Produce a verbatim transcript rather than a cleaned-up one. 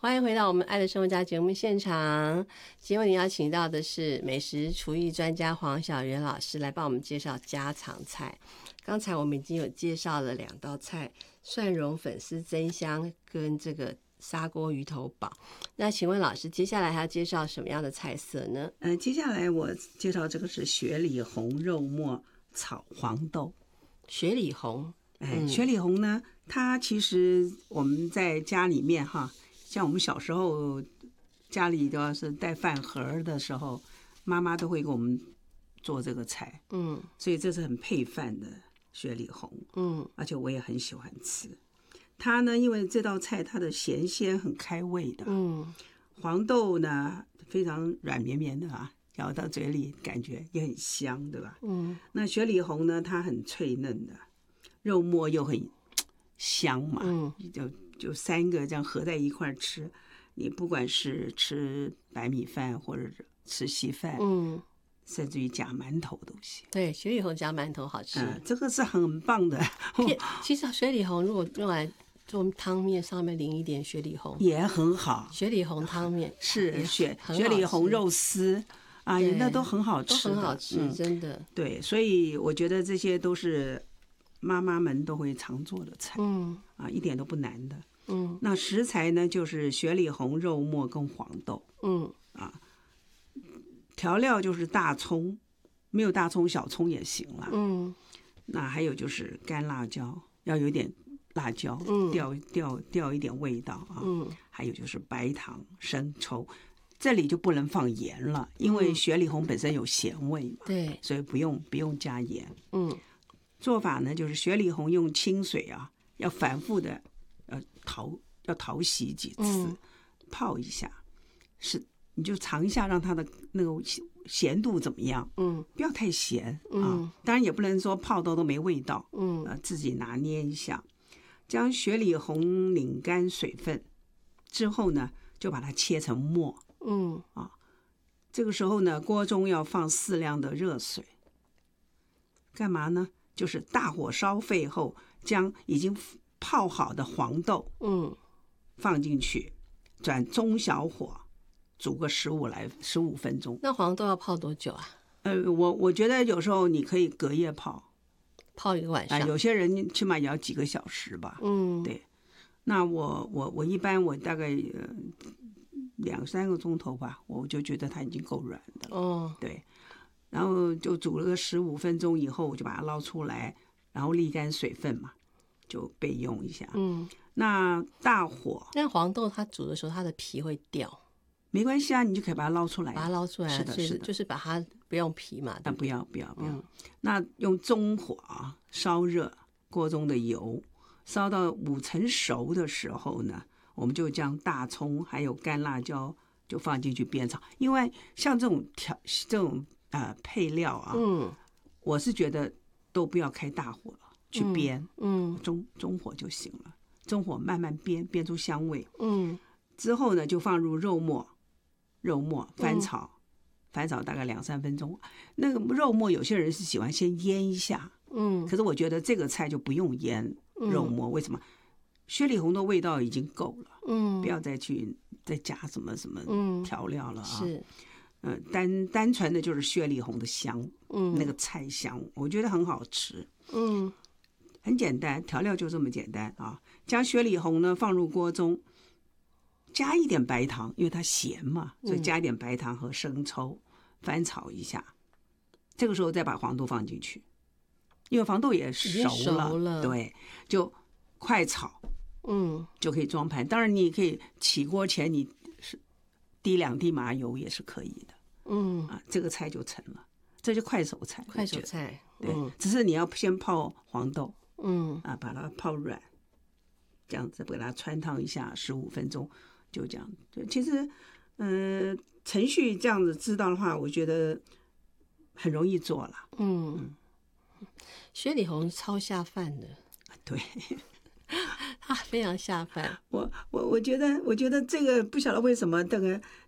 欢迎回到我们爱的生活家节目现场。今天为您邀请到的是美食厨艺专家黄小媛老师来帮我们介绍家常菜。刚才我们已经有介绍了两道菜，蒜蓉粉丝蒸香跟这个砂锅鱼头煲。那请问老师，接下来还要介绍什么样的菜色呢？ 呃，接下来我介绍这个是雪里红肉末炒黄豆。 雪里红， 哎，雪里红呢，它其实我们在家里面哈，像我们小时候家里都要是带饭盒的时候，妈妈都会给我们做这个菜， 嗯， 所以这是很配饭的雪里红， 嗯，而且我也很喜欢吃。它呢，因为这道菜它的咸鲜很开胃的， 嗯， 黄豆呢非常软绵绵的啊，咬到嘴里感觉也很香，对吧？ 嗯， 那雪里红呢，它很脆嫩的，肉末又很香嘛， 嗯， 就就三个这样合在一块吃，你不管是吃白米饭或者吃稀饭， 嗯， 甚至于夹馒头都行。 对，雪里红夹馒头好吃， 嗯，这个是很棒的。 其实雪里红如果用来做汤面，上面淋一点雪里红也很好。 雪里红汤面是雪雪里红肉丝啊，那都很好吃， 都很好吃，嗯、真的。 对，所以我觉得这些都是妈妈们都会常做的菜， 嗯啊，一点都不难的。 嗯， 那食材呢，就是雪里红、肉末跟黄豆。 嗯啊，调料就是大葱，没有大葱小葱也行了。 嗯， 那还有就是干辣椒，要有点辣椒， 嗯， 调调调一点味道啊。 嗯， 还有就是白糖、生抽，这里就不能放盐了，因为雪里红本身有咸味嘛。 对， 所以不用不用加盐。 嗯， 做法呢就是雪里红用清水啊，要反复的呃淘要淘洗几次， 嗯、 泡一下，是你就尝一下，让它的那个咸度怎么样？嗯，不要太咸啊、 嗯， 当然也不能说泡到都没味道。 嗯， 呃，自己拿捏一下。将雪里红拧干水分之后呢，就把它切成末。 嗯啊，这个时候呢，锅中要放适量的热水。干嘛呢？就是大火烧沸后，将已经泡好的黄豆， 嗯， 放进去，转中小火煮个十五来十五分钟。 那黄豆要泡多久啊？ 呃，我我觉得有时候你可以隔夜泡。 泡一个晚上、 呃，有些人起码也要几个小时吧。 嗯， 对。那我我我一般我大概呃两三个钟头吧，我就觉得它已经够软的了。 哦， 对。然后就煮了个十五分钟以后，我就把它捞出来，然后沥干水分嘛，就备用一下。 嗯。 那大火， 但黄豆它煮的时候，它的皮会掉。 没关系啊，你就可以把它捞出来， 把它捞出来， 是的，是的， 就是把它不用皮嘛。 但不要不要不要、 嗯。 那用中火啊烧热锅中的油，烧到五成熟的时候呢，我们就将大葱还有干辣椒就放进去煸炒。因为像这种调这种呃配料啊， 嗯， 我是觉得都不要开大火去煸， 嗯， 中中火就行了，中火慢慢煸，煸出香味。 嗯， 之后呢，就放入肉末。肉末翻炒、嗯，翻炒大概两三分钟。那个肉末有些人是喜欢先腌一下， 嗯， 可是我觉得这个菜就不用腌肉末。嗯、为什么？雪里红的味道已经够了，嗯，不要再去再加什么什么调料了啊。 嗯、是， 呃，单单纯的就是雪里红的香，嗯，那个菜香，我觉得很好吃，嗯，很简单，调料就这么简单啊。将雪里红呢放入锅中。加一点白糖，因为它咸嘛，所以加一点白糖和生抽，翻炒一下。这个时候再把黄豆放进去，因为黄豆也熟了， 熟了对，就快炒，嗯，就可以装盘。当然，你也可以起锅前你是滴两滴麻油也是可以的，嗯啊，这个菜就成了，这就快手菜， 快手菜， 对、嗯，只是你要先泡黄豆，嗯啊，把它泡软，这样子把它汆烫一下十五分钟。就这样，对，其实，嗯、呃，程序这样子知道的话，我觉得很容易做了。嗯， 雪里红超下饭的， 对， 它非常下饭。 我我我觉得，我觉得这个不晓得为什么这个